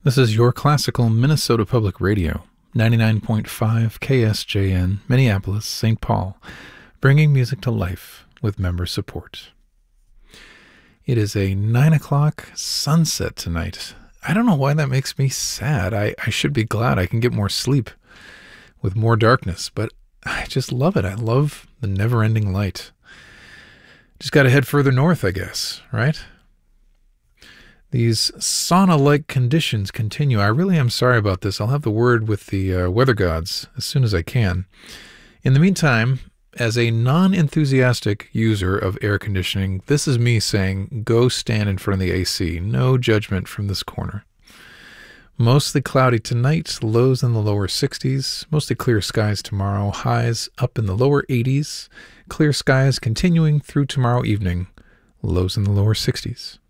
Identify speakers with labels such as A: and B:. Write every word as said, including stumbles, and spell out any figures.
A: This is your classical Minnesota Public Radio, ninety-nine point five K S J N, Minneapolis, Saint Paul, bringing music to life with member support. It is a nine o'clock sunset tonight. I don't know why that makes me sad. I, I should be glad I can get more sleep with more darkness, but I just love it. I love the never-ending light. Just got to head further north, I guess, right? These sauna-like conditions continue. I really am sorry about this. I'll have the word with the uh, weather gods as soon as I can. In the meantime, as a non-enthusiastic user of air conditioning, this is me saying, go stand in front of the A C. No judgment from this corner. Mostly cloudy tonight, lows in the lower sixties. Mostly clear skies tomorrow, highs up in the lower eighties. Clear skies continuing through tomorrow evening, lows in the lower sixties.